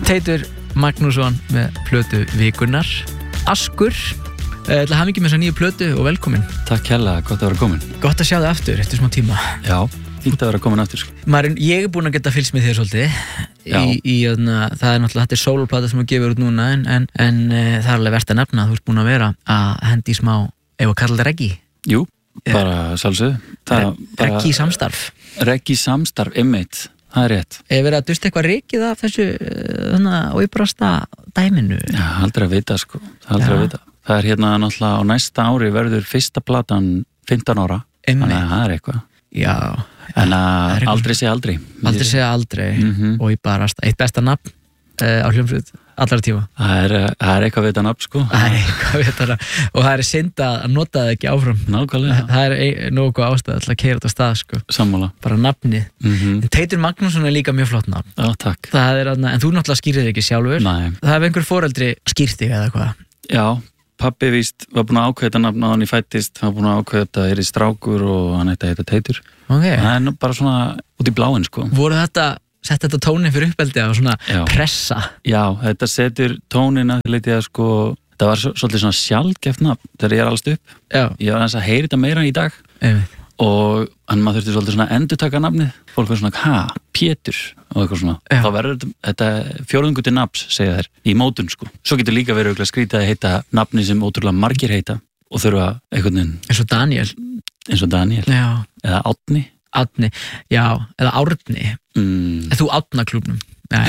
Teitur Magnússon með plötu vikunnar Askur. Til hamingju með þessa nýju plötu og velkomin. Takk hérlega, gott að vera komin. Gott að sjá þig aftur eftir smá tíma. Já, fínt að vera komin aftur. Marin, ég búinn að geta fylgst með þér svolítið. Það náttúrulega, þetta sólóplata sem þú gefur út núna en það alveg verðt að nefna að þú ert búinn að vera að hendi í smá, ef að kalla þetta reggae. Jú, bara sjálfsögðu. Reggae samstarf. Reggae samstarf, einmitt. Það rétt. Verið að dusta eitthvað rekið af þessu óbrasta dæminu? Já, aldrei að vita, sko. Aldrei að vita. Það náttúrulega á næsta ári verður fyrsta platan 15 ára. Þannig að það eitthvað. Já. En að aldrei segja aldrei. Aldrei segja aldrei. Og í barasta. Eitt besta nafn á hljómsveit allra tíma. Það er eitthvað vita nafn, sko. Það er eitthvað vita nafn. Og það er synd að nota það ekki áfram. Nákvæmlega. Það er nógu ástæð til að keyra þetta stað, sko. Sammála. Bara nafnið. Teitur Magnússon er líka mjög flott nafn. Já, takk. En þú náttúrulega skýrðir ekki sjálfur. Nei. Það hefur einhver foreldri skýrt þig eða hvað? Já, pabbi víst var búinn að ákveða þetta nafn á hann í fættist. Hann var búinn að ákveða þetta er í strákur og hann ætti að heita Teitur. Okay. Það er bara svona út í bláinn, sko. Sett þetta tónin fyrir uppeldi og svona pressa? Já, þetta setur tónin að leiti að sko, þetta var svolítið svona sjaldgæft nafn þegar ég alast upp. Já. Ég var aðeins að heyra þetta meira í dag. Einmitt. Og maður þurfti svolítið svona endurtaka nafnið. Fólk var svona, Pétur og eitthvað svona. Já. Þá verður þetta fjórðungur til nafns, segja þær, í mótun, sko. Svo getur líka verið skrítið að heita nafni sem ótrúlega margir heita og þurfa einhvern veginn. Eins og Daniel. Já. Eða Árni, já, eða Árni. Er þú Árnaklúbnum? Nei.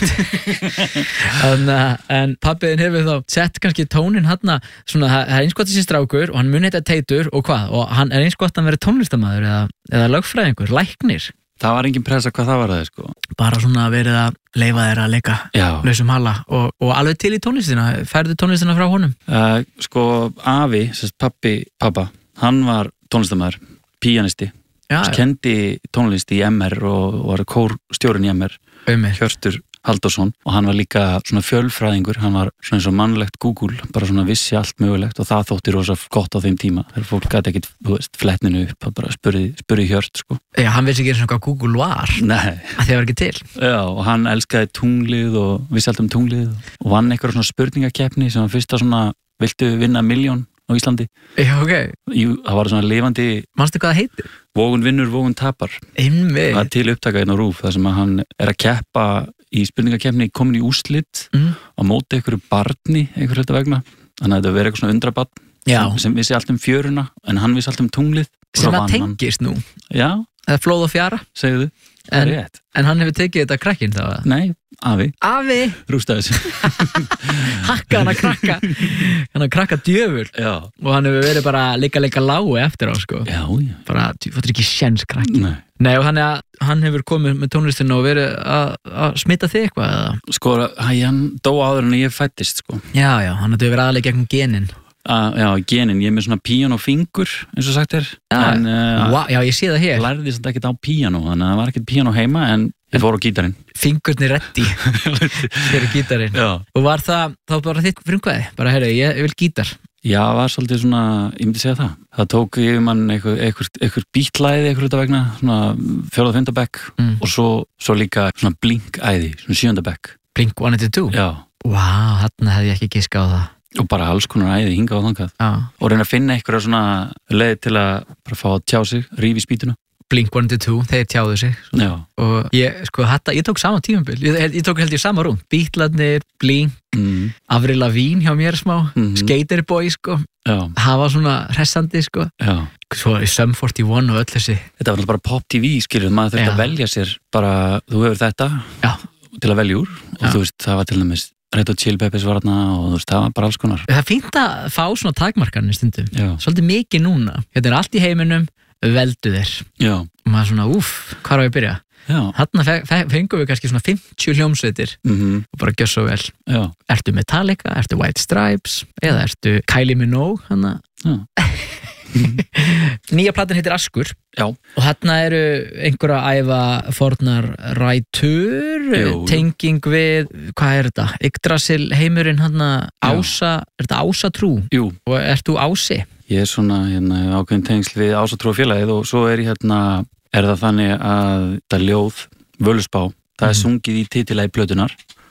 En pabbiðin hefur þá sett kannski tónin hann svona, það er eins gott þessi strákur og hann mun heita Teitur og hvað? Og hann er eins gott að vera tónlistarmaður eða lögfræðingur, læknir. Það var engin pressa hvað það var það, sko. Bara svona verið að leyfa þér að leika lausum hala og alveg til í tónlistina. Færðu tónlistina frá honum? Sko, afi, pappa, hann var tónlistarmaður, píanisti. Kendi tónlist í MR og var kórstjórinn í MR, Hjörtur Halldórsson, og hann var líka svona fjölfræðingur, hann var svona eins og mannlegt Google, bara svona vissi allt mögulegt og það þótti rosa gott á þeim tíma þegar fólk gæti ekkit, flettninu upp og bara spurði Hjört, sko. Já, hann vissi ekki eins og hvað Google var. Nei. Að það var ekki til. Já, og hann elskaði tunglið og vissi allt tunglið og vann eitthvað svona spurningakeppni sem var fyrsta svona, viltu vinna 1 milljón á Íslandi. Já, ok. Það var svona lifandi. Manstu hvað það heitir? Vogun vinnur, vogun tapar. Einmitt. Það er til upptaka á RÚV, þar sem að hann er að keppa í spurningakeppni, komin í úrslit á móti einhverju barni, einhverju þetta vegna. Þannig að þetta verið eitthvað svona undrabarn sem vissi allt fjöruna, en hann vissi allt tunglið. Sem að tengist nú. Já. Eða flóð og fjara. Segðu þið. En hann hefur tekið þetta krakkin þá? Nei, afi. Afi? Rústaði þessu. Hakka hann að krakka djöfur. Já. Og hann hefur verið bara leika lágu eftir á, sko. Já. Bara, þú fattur ekki séns krakki. Nei, og hann hefur komið með tónlistinu og verið að smita þig eitthvað, eða? Sko, hann dó áður en ég fættist, sko. Já, hann hefur verið aðlega gegnum genin. Já, genin, ég er með svona píanófingur eins og sagt er. Já, ég sé það hér. Lærði þetta ekkert á píanó, þannig að það var ekkert píanó heima, en ég fór á gítarinn. Fingurnir reddi fyrir gítarinn. Já. Og var það þá bara þitt frumkvæði? Bara, ég vil gítar. Já, það var svolítið svona, ég myndi segja það. Það tók yfir mann einhver bítlæði einhver þetta vegna, svona 4. og 5. bekk og svo líka svona blinkæði, svona 7. bekk. Blink 182? Já. Vá, þarna hefði ég ekki giskað á það. Og bara alls konar æði hingað og þangað. Og reyna að finna einhverja svona leið til að bara fá að tjá sig, rífi spýtuna. Blink 182, þeir tjáðu sig. Já. Og ég tók sama tímabil. Ég tók held ég sama rúm. Bítlarnir, Blink, Avril Lavigne hjá mér smá, Skaterboy, sko. Já. Það var svona hressandi, sko. Já. Svo Sum 41 og öll þessi. Þetta var bara Pop TV, skilur. Maður þurfti að velja sér bara, þú hefur þetta til að velja úr. Og þú veist, það var til dæmis Red Hot Chili Peppers var þarna og þú veist, það var bara alls konar. Það er fínt að fá svona takmarkanir stundum. Já. Svolítið mikið núna. Þetta er allt í heiminum, veldu þér. Já. Og maður svona, hvar á ég að byrja? Já. Þarna fengum við kannski svona 50 hljómsveitir og bara gjör svo vel. Já. Ertu Metallica, ertu White Stripes eða ertu Kylie Minogue, hana? Já. Nýja platan heitir Askur. Já. Og þarna eru einhverja æfa fornar rætur, tenging við, hvað er þetta? Yggdrasil heimurinn hana, Ása, er þetta Ásatrú? Jú. Og ert þú Ási? Ég er svona ákveðin tengsl við Ásatrú félagið og svo er ég er það þannig að þetta ljóð Völuspá það er sungið í titilagi plötunar.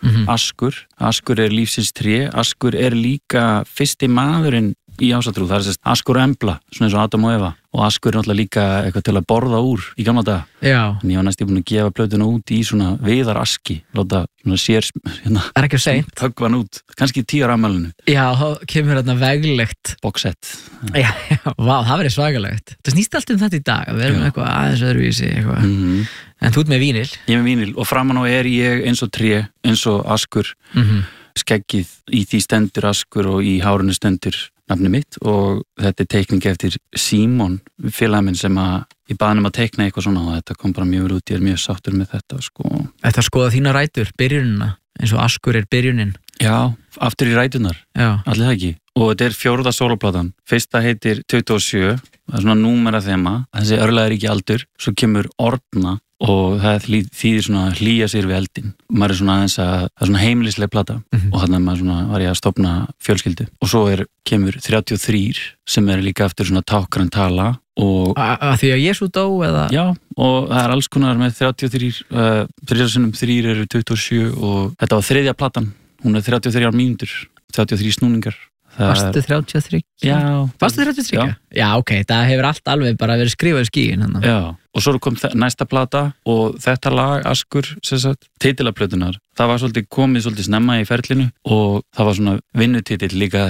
Askur er lífsins tré, Askur er líka fyrsti maðurinn í ásatrú, það er sérst Askur og Embla, svona eins og Adam og Eva, og Askur er náttúrulega líka eitthvað til að borða úr í gamla daga. Já. En ég var næstum búin að gefa plötuna út í svona viðaraski, láta svona sér hérna. Er ekki seint. Höggva hann út, kannski 10 ára afmælinu. Já, þá kemur þarna veglegt. Boxset. Já, vá, það verið svakalegt. Það snýst allt þetta í dag, að vera með eitthvað aðeins öðruvísi, eitthvað. En þú ert með vínil. Ég er með vínil og framan á er ég eins og tré, eins og Askur. Skeggið í því stendur Askur og í hárinu stendur nafni mitt og þetta er teikning eftir Símon, félaginn minn sem að ég baði að teikna eitthvað svona og þetta kom bara mjög vel út, ég er mjög sáttur með þetta sko. Þetta skoða þína rætur, byrjunina, eins og Askur er byrjunin. Já, aftur í rætunar, allir það ekki. Og þetta er 4. sóloplatan, fyrsta heitir 27, það er svona númera þema, þessi örlaðir ekki aldur, svo kemur Orna og það þýðir svona hlýja sér við eldin. Maður er svona aðeins að, það er svona heimilisleg plata og þannig að maður svona var ég að stofna fjölskyldu. Og svo kemur 33 sem er líka eftir svona tákgræn tala og... Því að Jesú dó eða? Já, og það er alls konar með 33, 3 eru 27 og þetta var 3. platan, hún er 33 mínútur, 33 snúningar. Varstu 33? Já. Varstu 33? Já, ok, það hefur allt alveg bara verið skrifað í skíin hann. Já, og svo kom næsta plata og þetta lag, Askur, sem sagt, titilaplötunar, það var svolítið komið svolítið snemma í ferlinu og það var svona vinnutitill líka,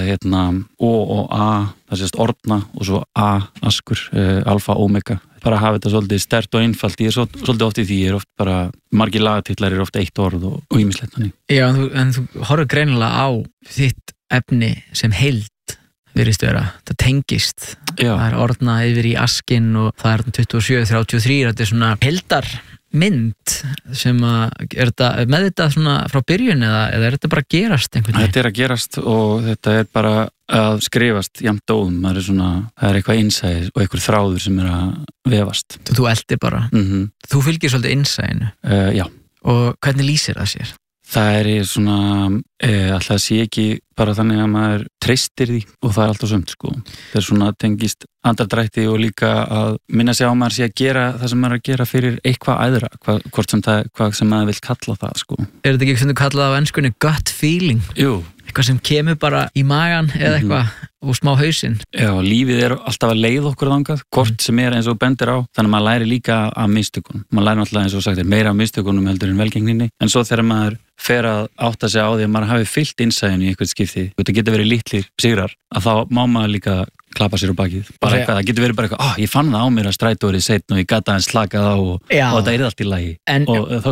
O og A, það sést Orna og svo A, Askur, Alfa, Omega. Bara hafa þetta svolítið sterkt og einfalt, ég er svolítið oft í því, ég er oft bara, margir lagatitlar er oft eitt orð og ýmislegt þannig. Já, en þú horfir greinilega á þitt efni sem heild virðist vera, það tengist. Já. Það er Orna yfir í Askin og það er 27, 33, þetta er svona heildarmynd sem að, er þetta með þetta svona frá byrjun eða er þetta bara að gerast einhvern veginn? Þetta er að gerast og þetta er bara að skrifast jafnt óðum, það er eitthvað innsæð og eitthvað þráður sem er að vefast. Þú eldir bara? Þú fylgir svolítið innsæðinu? Já. Og hvernig lýsir það sér? Það er svona, alltaf sé ekki bara þannig að maður treystir því og það er alltaf sömt sko. Það er svona tengist andardrætti og líka að minna sig á maður sé að gera það sem maður er að gera fyrir eitthvað æðra, hvað sem maður vil kalla það sko. Er þetta ekki sem þú kallaði á enskunni gut feeling? Jú. Eitthvað sem kemur bara í magan eða eitthvað og smá hausinn. Já, lífið er alltaf að leið okkur þangað, hvort sem er eins og bendir á, þannig að maður læri líka af mistökunum. Maður læri náttúrulega eins og sagt meira af mistökunum heldur en velgengninni, en svo þegar maður fer að átta sig á því að maður hafi fyllt innsæðinu í eitthvað skipti, þetta getur verið litlir sigrar, að þá má maður líka klappa sér á bakið. Bara eitthvað, það getur verið bara eitthvað, ég fann það á mér að strætó verið seinna og ég gat aðeins slakað á og þetta er allt í lagi. En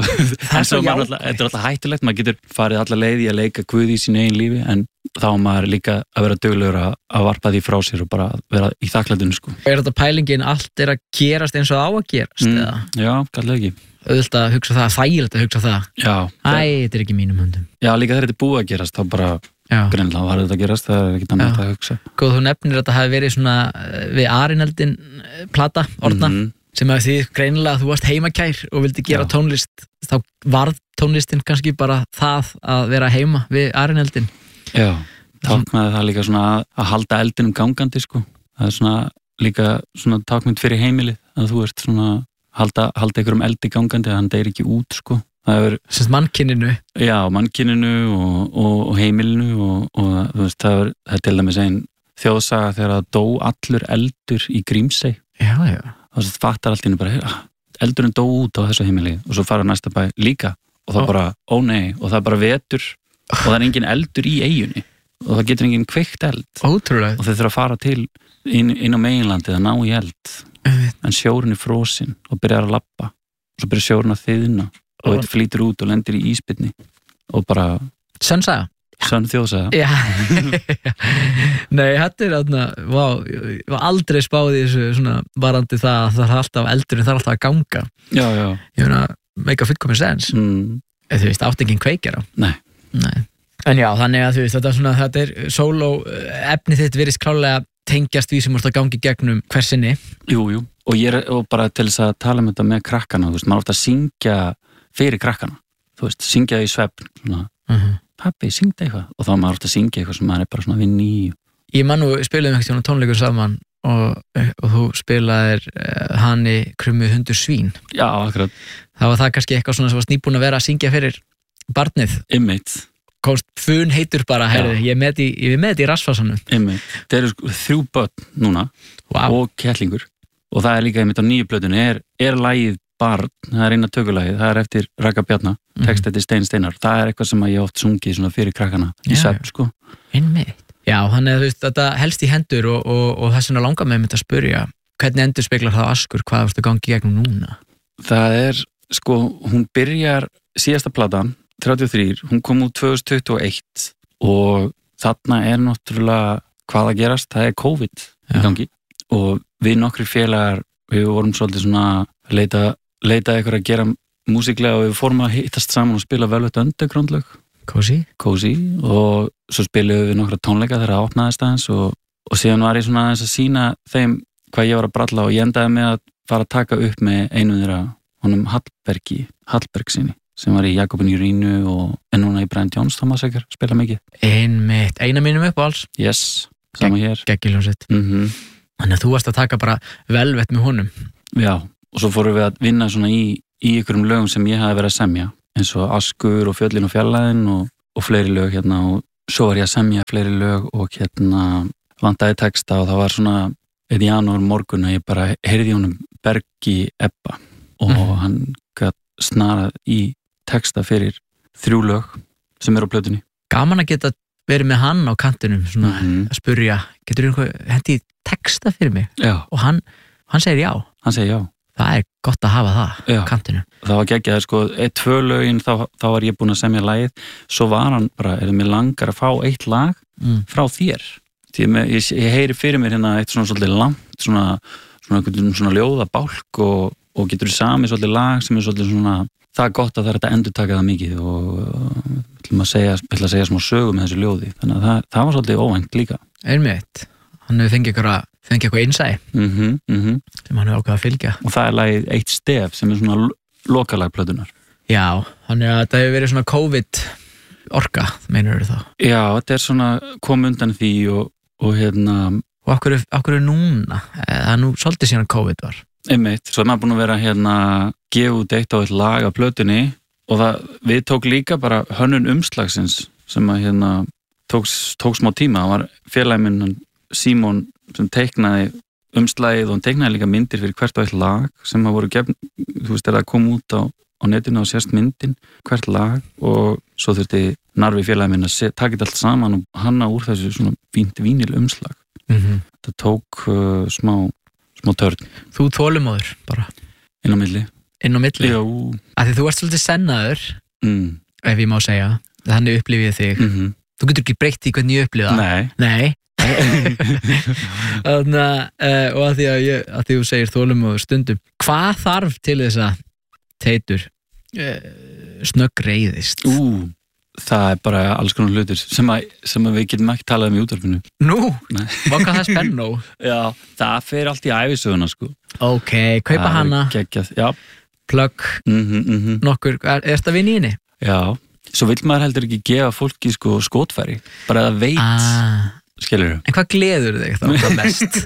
svo þetta er alltaf hættulegt, maður getur farið alla leið í að leika Guð í sínu eigin lífi, en þá maður líka að vera duglegur að varpa því frá sér og bara vera í þakklætinu sko. Er þetta pælingin allt er að gerast eins og á að gerast? Já, kallega ekki. Auðvitað að hugsa það, þægilegt að hugsa það. Já. Þetta er ekki mínum höndum. Já, líka þegar þetta er búið að gerast, þá bara greinilega var þetta að gerast, það er ekki annað að hugsa. Góð, þú nefnir að þetta hafi verið svona við Arineldin plata, Orna, sem að því greinilega að þú varst heimakær og vildi gera tónlist, þá varð tónlistin kannski bara það að vera heima við Arineldin. Já, táknaði það líka svona að halda eldinum gangandi sko. Það er svona líka svona tákmynd fyrir heimilið, að þú ert svona halda einhverjum eldi gangandi, að hann deyr ekki út sko. Það er sem mannkyninu. Já, mannkyninu og heimilinu og þú veist, það er til dæmis ein þjóðsaga þegar það dó allur eldur í Grímsey. Já. Og það fattar allt inni bara, eldurinn dó út á þessu heimili og svo fara næsta bæ líka og það bara, nei, og það er bara vetur og það er engin eldur í eyjunni og það getur engin kveikt eld. Ótrúlega. Og þau þurfa að fara til inn á meginlandið að ná í eld. En sjórinn er frosinn og byrjar að labba og svo byrjar sjórinn að þiðna og þetta flýtur út og lendir í íspilni og bara Sönsaga? Sönn þjóðsaga. Já. Nei, þetta er þarna, ég var aldrei spáð í þessu svona varandi það að það er alltaf eldurinn, það er alltaf að ganga. Já. Ég meina, make a fullkominn sens. Þú veist, átt enginn kveikir á. Nei. En já, þannig að þú veist, þetta er sóló efni þitt virðist klálega tengjast því sem vorst að gangi gegnum hversinni. Jú, og bara til þess að tala um þetta með krakkana, þú veist, maður ofta að syngja fyrir krakkana, þú veist, syngja í svefn, svona, pappi, syngda eitthvað, og þá maður ofta að syngja eitthvað sem maður er bara svona vinn í. Ég man nú, spilum eitthvað tónleikur saman og þú spilaðir Hani krummi hundur svín. Já, akkurat. Það var það kannski eitthvað svona sem var nýbúin að vera að syngja fyrir barnið. Einmitt. Komst fun heitur bara, herri, ég með þetta í rassfasanum. Einmitt. Það eru 3 börn núna og kettlingur og það er líka einmitt á nýju plötunni er lagið Barn, það er eina tökulagið, það er eftir Raka Bjarna, text eftir Stein Steinar. Það er eitthvað sem ég oft sungið svona fyrir krakkana í svefn, sko. Einmitt. Já, þannig að þú veist, þetta helst í hendur og það sem langar með að spyrja, hvernig endur speglar það Askur, hvað varstu gangi gegnum núna? Það er, sko, hún byrjar síðasta platan, 33, hún kom út 2021 og þarna er náttúrulega hvað að gerast, það er COVID í gangi og við nokkri félagar, við vorum svolítið svona að leita eitthvað að gera músiklega og við fórum að hittast saman og spila Velvet Underground lög. Cozy og svo spilum við nokkra tónleika þegar það opnaðist aðeins og síðan var ég svona aðeins að sína þeim hvað ég var að bralla og ég endaði með að fara að taka upp með einu þeirra honum Hallbergsinni sem var í Jakobin í Rínu og núna í Brian Jones Thomasækjar, spila mikið. Einmitt, eina mínum upp alls. Yes, sama hér. Geggiljónsett. Þannig að þú varst að taka bara Velvet með honum. Já. Og svo fórum við að vinna svona í ykkurum lögum sem ég hafi verið að semja eins og Askur og Fjöllin og Fjallæðin og fleiri lög hérna og svo var ég að semja fleiri lög og hérna vantaði texta og það var svona í janúar morgun að ég bara heyrði honum Bergi Ebba og hann gat snarað í texta fyrir 3 lög sem eru á plötunni. Gaman að geta verið með hann á kantinum svona að spurja, getur þú hendi texta fyrir mig? Já. Og hann segir já. Hann segir já. Það er gott að hafa það á kantinu. Það var geggjað, sko, 2 lögin þá var ég búin að semja lagið, svo var hann bara, mér langar að fá 1 lag frá þér. Því ég heyri fyrir mér hérna eitt svona svolítið langt, svona ljóðabálk og getur við sami svolítið lag sem er svolítið svona, það er gott að það er að endurtaka það mikið og ætla að segja smá sögu með þessu ljóði. Þannig að það var svolítið óvænt líka. Einmitt. Hann hefur fengið eitthvað innsæ sem hann hefur ákveðið að fylgja. Og það er lagið 1 stef sem er svona lokalag plötunar. Já, þannig að þetta hefur verið svona COVID orka, meinar þá? Já, þetta er svona kom undan því og hérna... Og akkur er núna? Það er nú svolítið síðan COVID var. Einmitt, svo er maður búin að vera hérna gefa út eitt á eitt lag af plötunni og við tók líka bara hönnun umslagsins sem að hérna tók smá tíma. Það var félagi minn Símon sem teiknaði umslagið og hann teiknaði líka myndir fyrir hvert og eitt lag sem að voru gefn, þú veist, það kom út á netinu og sérst myndin, hvert lag og svo þurfti Narvi félagi minn að taka þetta allt saman og hanna úr þessu svona fínt vínil umslag. Það tók smá törn. Þú þolinmóður bara? Inn á milli. Inn á milli? Já. Af því þú ert svolítið sennaður, ef ég má segja, þannig upplifið ég þig. Þú getur ekki breytt í hvernig ég upplifið það? Nei. Þannig að og að því þú segir þolinmóður stundum, hvað þarf til þess að Teitur snöggreiðist? Það er bara alls konar hlutur sem að við getum ekki talað um í útvarpinu. Nú? Hvað það er spennó? Já, það fer allt í ævisöguna, sko. Ok, kaupa hana. Geggjað, já. Plugg, nokkur, er þetta vinn í henni? Já, svo vill maður heldur ekki gefa fólki sko skotfæri, bara að veit, skilur þú? En hvað gleður þig þá mest?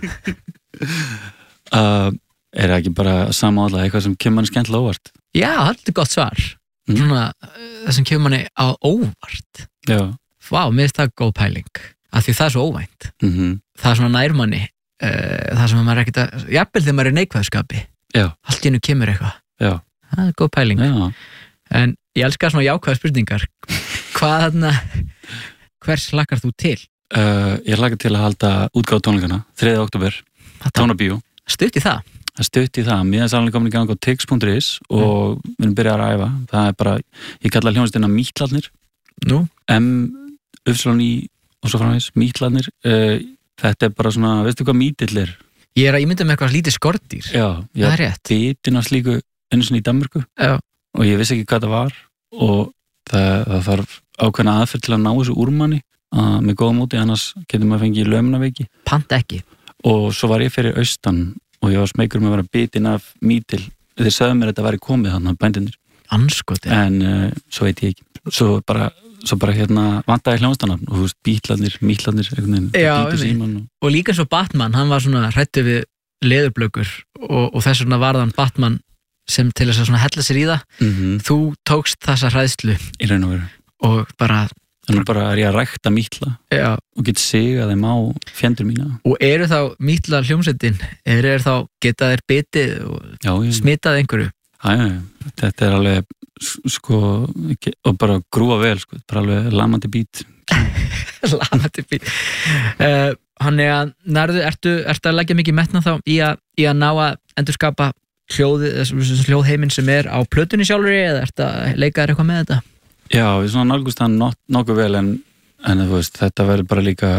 Er það ekki bara samála eitthvað sem kemur manni skemmtilega óvart? Já, það er gott svar. Svona, það sem kemur manni á óvart. Já. Vá, mér finnst það góð pæling. Af því það er svo óvænt. Það er svona nærmanni. Það sem maður er ekkert að... Jafnvel þegar maður er neikvæðskapi. Já. Allt í hennu kemur eitthvað. Já. Það er góð pæling. Já. En ég elskar svona jákvæða spurningar. Hvað þarna... Hvers hlakkar þú til? Ég hlakkar til að halda útgáfu tónleikana 3. október. Tónabíó. Stutt í það? Það stutt í það, mér er sannlega komin í gang á tix.is og við erum byrjað að æfa. Það er bara, ég kalla hljómsveitina Mítlarnir. Nú? M-Y og svo framvegis, Mítlarnir. Þetta er bara svona, veistu hvað mítill er? Ég er að ímynda með eitthvað lítið skordýr. Já, það er rétt. Bitin á slíku einu sinni í Danmörku. Já. Og ég vissi ekki hvað það var og það þarf ákveðna aðferð til að ná þessu úr manni með góða móti, annars getur maður fengið lögmunaveiki. Pant ekki. Og svo var ég fyrir austan og ég var smeykur með að vera bitin af mítil. Þeir sögðu mér að þetta væri komið hann af bændinir. Anskoti. En svo veit ég ekki. Svo bara svo bara vantaði hljónstanafn og þú veist, Bítlarnir og líka svo Batman, hann var svona hræddur við leðurblökur og þess vegna var hann Batman sem til þess að svona hella sér í það þú tókst þessa hræðslu í raun og veru og bara þannig bara ég að rækta mítla og get sigað þeim á fjendur mína og eru þá mítla hljómsveitin eru þá geta þeir bitið og smitað einhverju þetta alveg sko og bara grúa vel sko, bara alveg lamandi bít lamandi bít þannig að ertu að leggja mikið metna þá í að ná að endurskapa hljóðheiminn sem á plötunni sjálfur eða ertu að leika þér eitthvað með þetta? Já, við svona nálgust hann nokkuð vel en þú veist, þetta verður bara líka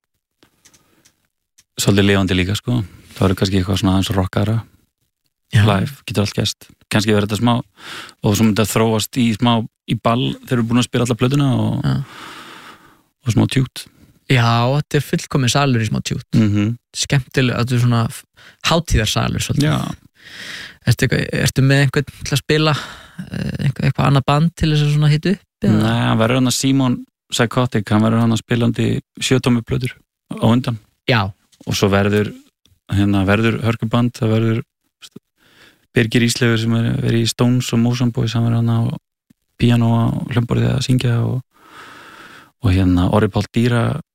svolítið lifandi líka sko, það verður kannski eitthvað svona aðeins rockara live, getur allt gæst kannski verður þetta smá og svo myndi að þróast í ball þegar við búin að spila alla plötuna og smá tjút þetta fullkominn salur í smá tjút skemmtilega, þetta svona hátíðarsalur svolítið Ertu með einhvern til að spila eitthvað annað band til þess að svona hitta upp? Nei, hann verður hann að Simon Psychotic, hann verður hann að spilandi 7 plötur á undan og svo verður hörkuband, það verður Birgir Ísleifur sem verður í Stones og Mosambói sem verður hann á piano og hljómborðið að syngja og Orri Páll Dýra